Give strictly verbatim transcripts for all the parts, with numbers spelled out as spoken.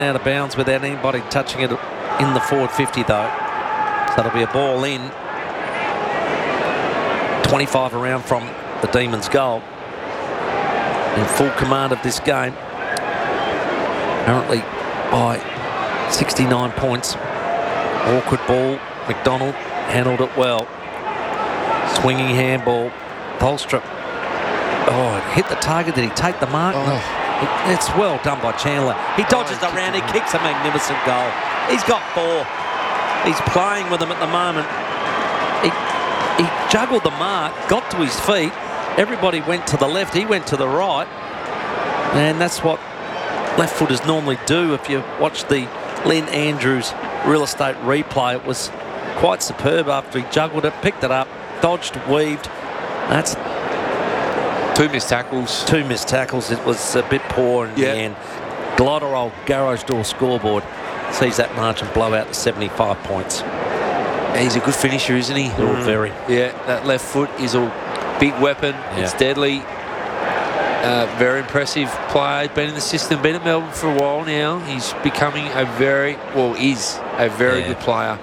out of bounds without anybody touching it in the forward fifty, though. So it'll be a ball in. twenty-five around from the Demons' goal. In full command of this game. Currently by sixty-nine points. Awkward ball. McDonald handled it well. Swinging handball. Tholstrup. Oh, it hit the target. Did he take the mark? Oh. It, it's well done by Chandler. He dodges Oh, he around. He kicked kicks a magnificent goal. He's got four. He's playing with them at the moment. He, he juggled the mark, got to his feet. Everybody went to the left. He went to the right. And that's what left footers normally do. If you watch the Lynn Andrews real estate replay, it was quite superb after he juggled it, picked it up, dodged, weaved. That's Two missed tackles. two missed tackles. It was a bit poor in Yeah. the end. Gliderol garage door scoreboard sees that margin blow out to seventy-five points. He's a good finisher, isn't he? They're all very. Yeah, that left foot is a big weapon. It's Yeah. deadly. Uh, very impressive player. Been in the system, been at Melbourne for a while now. He's becoming a very, well, is a very Yeah. good player.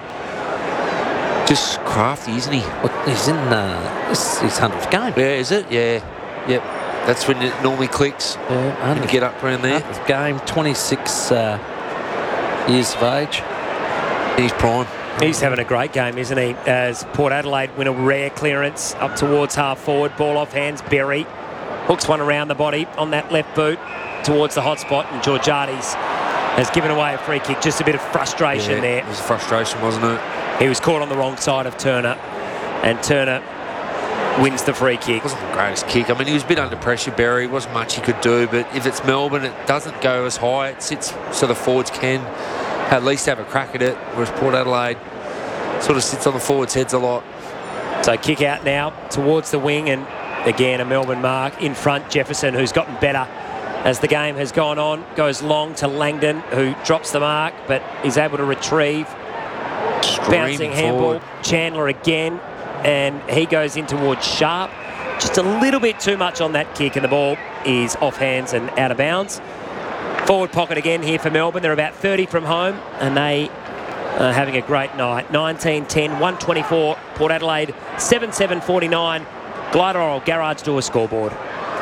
Just crafty, isn't he? Well, he's in uh, this, his hundredth game. Yeah, is it? Yeah. Yep. That's when it normally clicks. Yeah, And hundredth get up around there. hundredth game, twenty-six uh, years of age. In his prime. He's having a great game, isn't he? As Port Adelaide win a rare clearance up towards half forward. Ball off hands, Berry. Hooks one around the body on that left boot towards the hot spot. And Georgiades has given away a free kick. Just a bit of frustration Yeah, there. It was a frustration, wasn't it? He was caught on the wrong side of Turner. And Turner wins the free kick. It wasn't the greatest kick. I mean, he was a bit under pressure, Berry. Wasn't much he could do. But if it's Melbourne, it doesn't go as high. It sits so the forwards can at least have a crack at it. Whereas Port Adelaide sort of sits on the forwards' heads a lot. So kick out now towards the wing, and again a Melbourne mark in front. Jefferson, who's gotten better as the game has gone on, goes long to Langdon, who drops the mark but is able to retrieve. Bouncing handball. Chandler again, and he goes in towards Sharp. Just a little bit too much on that kick, and the ball is off hands and out of bounds. Forward pocket again here for Melbourne. They're about thirty from home, and they are having a great night. nineteen ten, one twenty-four. Port Adelaide, seven seven forty-nine. Gliderol garage door scoreboard.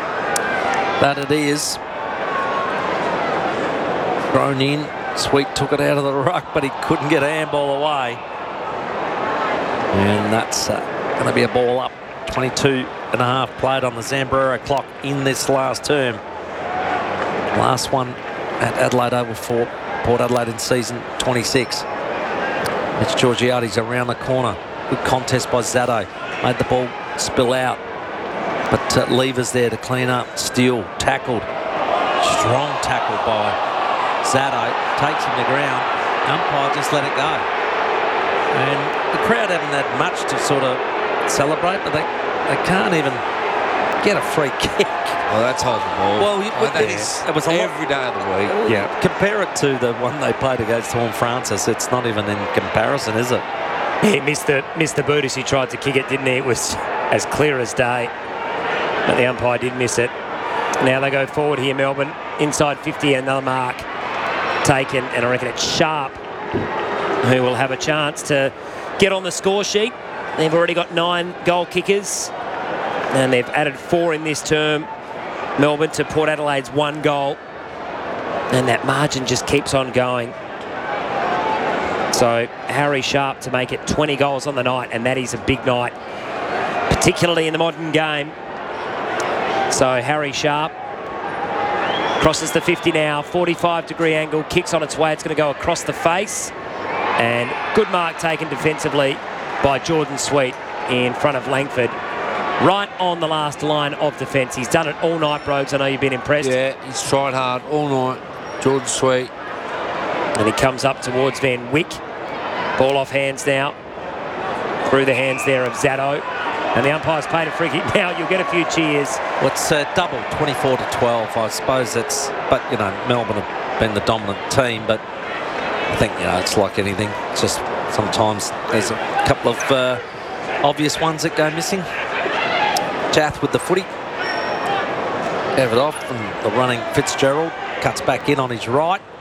That it is. Thrown in. Sweet took it out of the ruck, but he couldn't get a handball away. And that's uh, going to be a ball up. twenty-two and a half played on the Zambrero clock in this last term. Last one at Adelaide Oval for Port Adelaide in season twenty-six. Mitch Georgiades around the corner. Good contest by Zato. Made the ball spill out. But uh, Lever's there to clean up. Steele tackled. Strong tackle by Zato. Takes him to ground. Umpire just let it go. And the crowd haven't had much to sort of celebrate, but they, they can't even get a free kick. Oh, that's holding the ball. Well, you, oh, that it, is it was a lot- every day of the week. Yeah. Compare it to the one they played against Horn Francis. It's not even in comparison, is it? He missed the, missed the boot as he tried to kick it, didn't he? It was as clear as day. But the umpire did miss it. Now they go forward here, Melbourne. Inside fifty, another mark taken. And I reckon it's Sharp who will have a chance to get on the score sheet. They've already got nine goal kickers. And they've added four in this term. Melbourne to Port Adelaide's one goal. And that margin just keeps on going. So Harry Sharp to make it twenty goals on the night, and that is a big night, particularly in the modern game. So Harry Sharp crosses the fifty now, forty-five degree angle, kicks on its way. It's going to go across the face. And good mark taken defensively by Jordan Sweet in front of Langford. Right on the last line of defence. He's done it all night, Brogues. I know you've been impressed. Yeah, he's tried hard all night. Jordan Sweet. And he comes up towards Van Wyck. Ball off hands now. Through the hands there of Zato. And the umpire's paid a free kick now. You'll get a few cheers. Well, it's uh, double, twenty-four to twelve. I suppose it's, but, you know, Melbourne have been the dominant team, but I think, you know, it's like anything. It's just sometimes there's a couple of uh, obvious ones that go missing. Jath with the footy. Gave it off, and the running Fitzgerald cuts back in on his right.